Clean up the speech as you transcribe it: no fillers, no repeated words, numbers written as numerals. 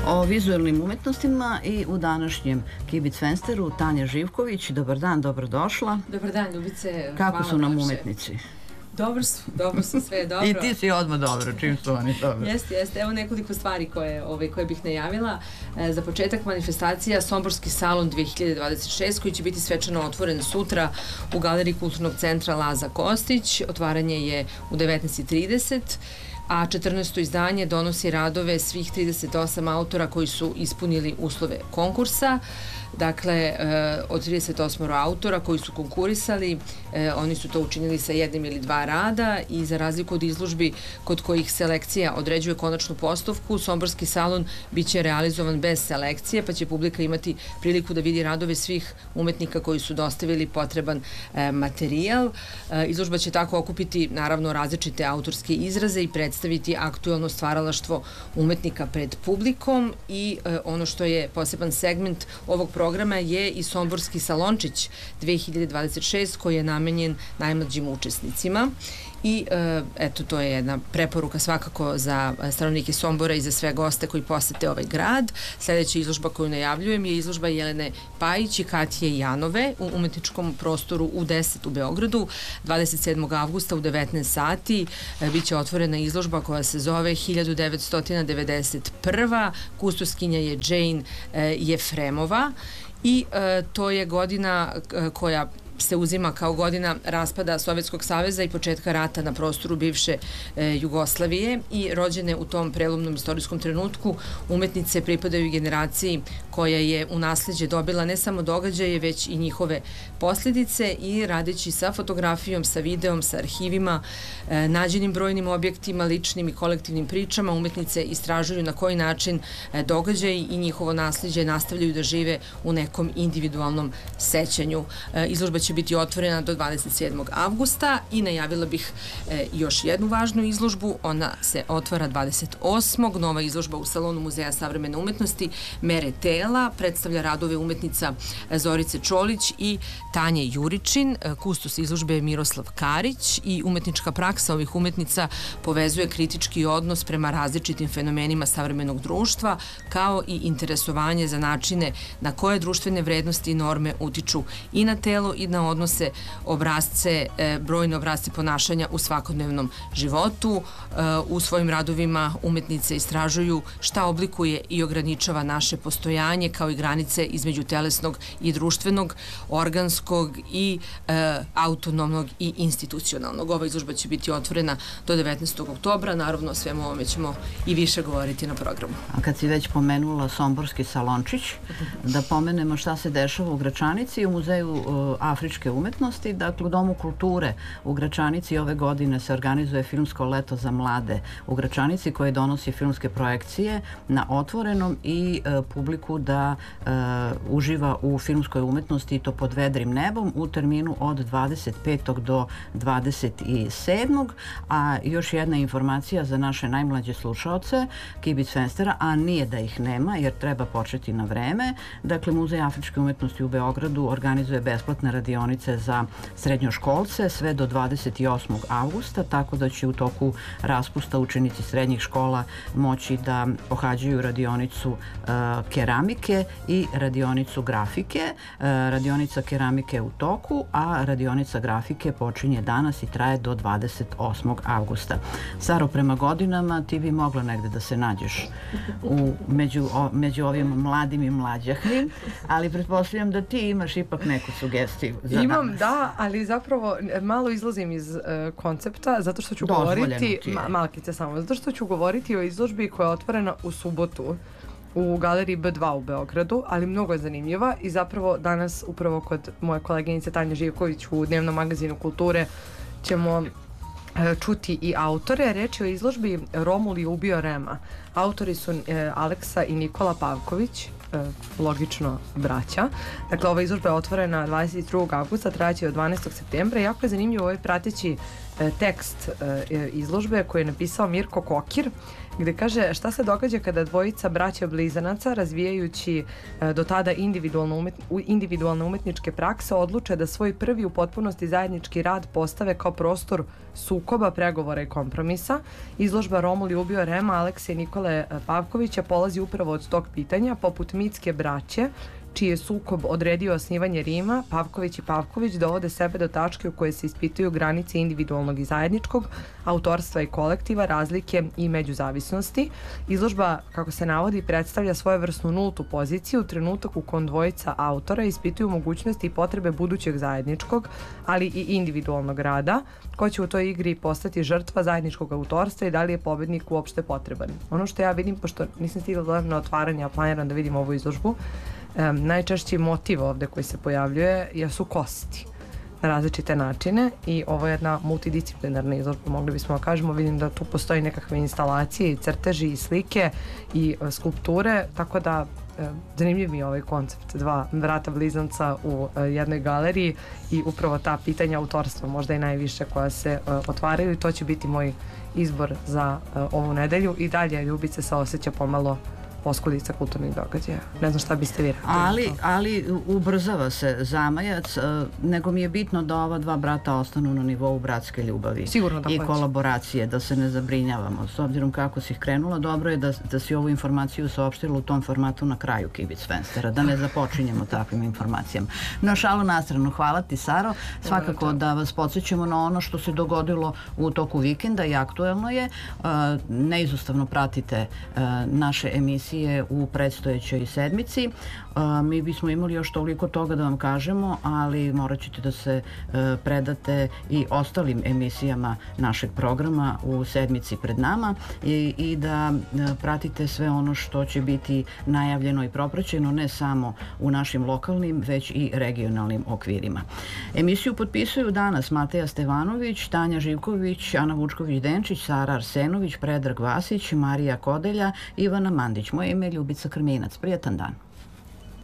O vizualnim umetnostima i u današnjem Kibic Fensteru Tanja Živković. Dobar dan, dobrodošla. Dobar dan, Ljubice. Kako su nam umetnici? Dobro su, sve je dobro. I ti si odmah dobro, čim su oni dobro. Jeste. Evo nekoliko stvari koje bih najavila. Za početak manifestacija Somborski salon 2026 koji će biti svečano otvoren sutra u Galeriji Kulturnog centra Laza Kostić. Otvaranje je u 19:30. A 14. izdanje donosi radove svih 38 autora koji su ispunili uslove konkursa. Dakle, od 38 autora koji su konkurisali, oni su to učinili sa jednim ili dva rada i za razliku od izložbi kod kojih selekcija određuje konačnu postavku, Somborski salon biće realizovan bez selekcije, pa će publika imati priliku da vidi radove svih umetnika koji su dostavili potreban materijal. Izložba će tako okupiti, naravno, različite autorske izraze i predstaviti aktuelno stvaralaštvo umetnika pred publikom i ono što je poseban segment ovog programa je i Somborski salončić 2026 koji je namenjen najmlađim učesnicima i eto, to je jedna preporuka svakako za stanovnike Sombora i za sve goste koji posete ovaj grad. Sledeća izložba koju najavljujem je izložba Jelene Pajić i Katje Janove u umetničkom prostoru u 10 u Beogradu 27. avgusta u 19 sati. Biće otvorena izložba koja se zove 1991. Kustoskinja je Jane Jefremova i to je godina koja se uzima kao godina raspada Sovjetskog saveza i početka rata na prostoru bivše Jugoslavije i rođene u tom prelomnom istorijskom trenutku umetnice pripadaju generaciji koja je u nasleđe dobila ne samo događaje, već i njihove posljedice i radeći sa fotografijom, sa videom, sa arhivima, nađenim brojnim objektima, ličnim i kolektivnim pričama, umetnice istražuju na koji način događaji i njihovo nasleđe nastavljaju da žive u nekom individualnom sećanju. Izložba će biti otvorena do 27. avgusta i najavila bih još jednu važnu izložbu. Ona se otvara 28. Nova izložba u salonu Muzeja savremene umetnosti Mere tela predstavlja radove umetnica Zorice Čolić i Tanje Juričin. Kustos izložbe je Miroslav Karić i umetnička praksa ovih umetnica povezuje kritički odnos prema različitim fenomenima savremenog društva kao i interesovanje za načine na koje društvene vrednosti i norme utiču i na telo i na odnose, brojne obrazce ponašanja u svakodnevnom životu. U svojim radovima umetnice istražuju šta oblikuje i ograničava naše postojanje kao i granice između telesnog i društvenog, organskog i autonomnog i institucionalnog. Ova izložba će biti otvorena do 19. oktobra. Naravno, o svemu ovome ćemo i više govoriti na programu. A kad si već pomenula Somborski salončić, da pomenemo šta se dešava u Gračanici i u Muzeju afričke umetnosti. Dakle, u Domu kulture u Gračanici ove godine se organizuje filmsko leto za mlade u Gračanici koje donosi filmske projekcije na otvorenom i publiku da uživa u filmskoj umetnosti i to pod vedrim nebom u terminu od 25. do 27. A još jedna informacija za naše najmlađe slušaoce Kibic Fenstera, a nije da ih nema jer treba početi na vreme. Dakle, Muzej afričke umetnosti u Beogradu organizuje besplatne radionice za srednjoškolce sve do 28. avgusta, tako da će u toku raspusta učenici srednjih škola moći da pohađaju radionicu keramike i radionicu grafike. Radionica keramike je u toku, a radionica grafike počinje danas i traje do 28. avgusta. Saro, prema godinama ti bi mogla negde da se nađeš među ovim mladim i mlađahnim, ali pretpostavljam da ti imaš ipak neku sugestiju za Imam, danas. da, ali zapravo malo izlazim iz koncepta zato što ću govoriti, malkice samo, zato što ću govoriti o izložbi koja je otvorena u subotu u galeriji B2 u Beogradu, ali mnogo je zanimljiva i zapravo danas upravo kod moje koleginice Tanje Živković u dnevnom magazinu kulture ćemo čuti i autore. Reč je o izložbi Romul je ubio Rema. Autori su Aleksa i Nikola Pavković, logično braća. Dakle, ova izložba je otvorena 22. avgusta, trajaće od 12. septembra. Jako je zanimljivo ovaj prateći tekst izložbe koji je napisao Mirko Kokir gde kaže šta se događa kada dvojica braća blizanaca, razvijajući do tada individualne umetničke prakse, odluče da svoj prvi u potpunosti zajednički rad postave kao prostor sukoba, pregovora i kompromisa. Izložba Romul je ubio Rema, Alekse i Nikole Pavkovića polazi upravo od tog pitanja, poput mitske braće, čiji je sukob odredio osnivanje Rima. Pavković i Pavković dovode sebe do tačke u kojoj se ispituju granice individualnog i zajedničkog, autorstva i kolektiva, razlike i međuzavisnosti. Izložba, kako se navodi, predstavlja svojevrsnu nultu poziciju, trenutak u kom dvojica autora ispituju mogućnosti i potrebe budućeg zajedničkog, ali i individualnog rada, ko će u toj igri postati žrtva zajedničkog autorstva i da li je pobednik uopšte potreban. Ono što ja vidim, pošto nisam stigla na otvaranje, a planiram da vidim ovu izložbu, najčešći motiv ovde koji se pojavljuje jesu kosti na različite načine i ovo je jedna multidisciplinarna izložba, mogli bismo da kažemo. Vidim da tu postoji nekakve instalacije i crteži i slike i skulpture, tako da zanimljiv mi je ovaj koncept dva brata blizanca u jednoj galeriji i upravo ta pitanja autorstva možda i najviše koja se otvaraju i to će biti moj izbor za ovu nedelju. I dalje Ljubica se osjeća pomalo poskudica kulturnih događaja. Ne znam šta biste vi rekli. Ali ubrzava se zamajac, nego mi je bitno da ova dva brata ostanu na nivou bratske ljubavi. Sigurno da i hoće. Kolaboracije, da se ne zabrinjavamo. S obzirom kako si krenula, dobro je da si ovu informaciju saopštila u tom formatu na kraju Kibic Fenstera, da ne započinjemo takvim informacijama. No, šalu na stranu, hvala ti, Saro. Svakako da vas podsjećamo na ono što se dogodilo u toku vikenda i aktuelno je. Neizostavno pratite naše emisije u predstojećoj sedmici. Mi bismo imali još toliko toga da vam kažemo, ali morat ćete da se predate i ostalim emisijama našeg programa u sedmici pred nama i da pratite sve ono što će biti najavljeno i propraćeno ne samo u našim lokalnim, već i regionalnim okvirima. Emisiju potpisuju danas Mateja Stevanović, Tanja Živković, Ana Vučković-Denčić, Sara Arsenović, Predrag Vasić, Marija Kodelja, Ivana Mandić. Moje ime je Ljubica Krminac. Prijatan dan.